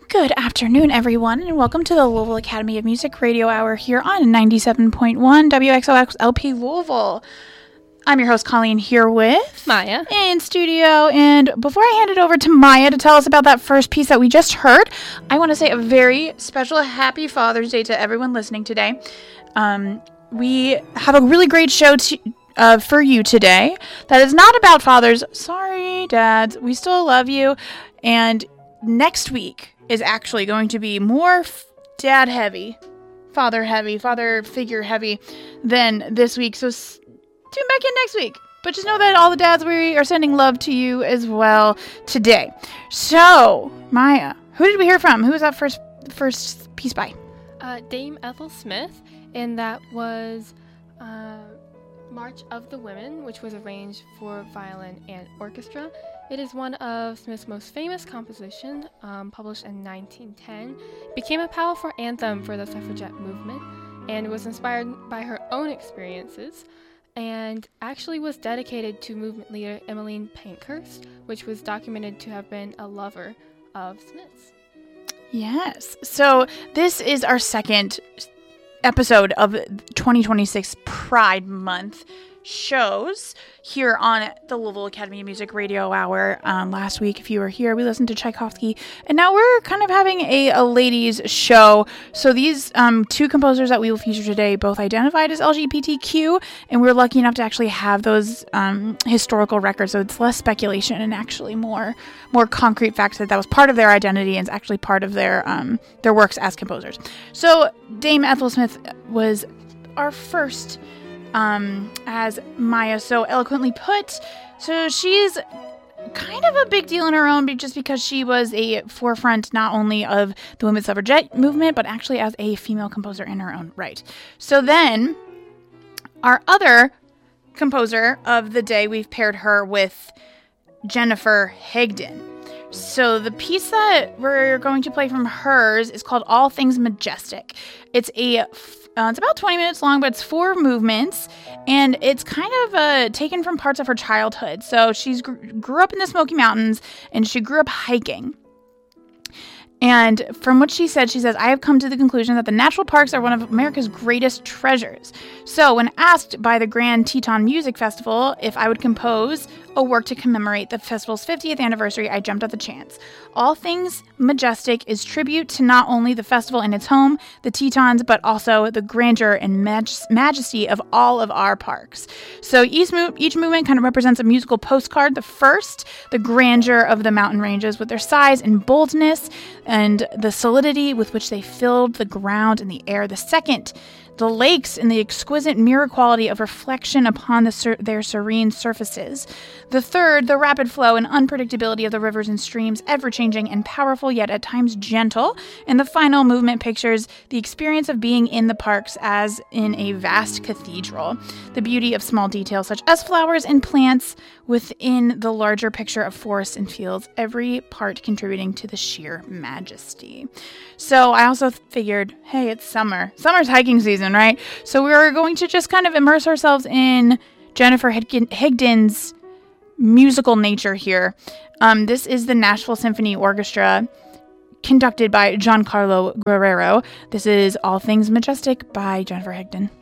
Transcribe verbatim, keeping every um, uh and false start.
Good afternoon, everyone, and welcome to the Louisville Academy of Music Radio Hour here on ninety-seven point one W X O X L P Louisville. I'm your host, Colleen, here with Maya in studio. And before I hand it over to Maya to tell us about that first piece that we just heard, I want to say a very special happy Father's Day to everyone listening today. Um, we have a really great show to, uh, for you today that is not about fathers. Sorry, dads. We still love you. And next week is actually going to be more f- dad heavy, father heavy, father figure heavy than this week. So s- tune back in next week. But just know that all the dads, we are sending love to you as well today. So, Maya, who did we hear from? Who was that first first piece by? Uh, Dame Ethel Smith, and that was uh, March of the Women, which was arranged for violin and orchestra. It is one of Smith's most famous compositions, um, published in nineteen ten. It became a powerful anthem for the suffragette movement, and was inspired by her own experiences, and actually was dedicated to movement leader Emmeline Pankhurst, which was documented to have been a lover of Smith's. Yes. So this is our second episode of twenty twenty-six Pride Month shows here on the Louisville Academy of Music Radio Hour. Um, last week, if you were here, we listened to Tchaikovsky, and now we're kind of having a, a ladies show. So these um, two composers that we will feature today both identified as L G B T Q, and we're lucky enough to actually have those um, historical records, so it's less speculation and actually more more concrete facts that that was part of their identity and it's actually part of their um, their works as composers. So Dame Ethel Smith was our first, Um, as Maya so eloquently put. So she's kind of a big deal in her own, just because she was a forefront not only of the women's suffragette movement, but actually as a female composer in her own right. So then, our other composer of the day, we've paired her with Jennifer Higdon. So the piece that we're going to play from hers is called All Things Majestic. It's a Uh, it's about twenty minutes long, but it's four movements, and it's kind of uh, taken from parts of her childhood. So she gr- grew up in the Smoky Mountains, and she grew up hiking. And from what she said, she says, I have come to the conclusion that the national parks are one of America's greatest treasures. So when asked by the Grand Teton Music Festival if I would compose a work to commemorate the festival's fiftieth anniversary, I jumped at the chance. All Things Majestic is tribute to not only the festival and its home, the Tetons, but also the grandeur and maj- majesty of all of our parks. So each, mo- each movement kind of represents a musical postcard. The first, the grandeur of the mountain ranges with their size and boldness, and the solidity with which they filled the ground and the air. The second, the lakes and the exquisite mirror quality of reflection upon the ser- their serene surfaces. The third, the rapid flow and unpredictability of the rivers and streams, ever-changing and powerful, yet at times gentle. And the final movement pictures the experience of being in the parks as in a vast cathedral. The beauty of small details such as flowers and plants within the larger picture of forests and fields, every part contributing to the sheer majesty. So I also figured, hey, it's summer. Summer's hiking season, right? So we're going to just kind of immerse ourselves in Jennifer Higdon's musical nature here. Um, this is the Nashville Symphony Orchestra, conducted by Giancarlo Guerrero. This is All Things Majestic by Jennifer Higdon.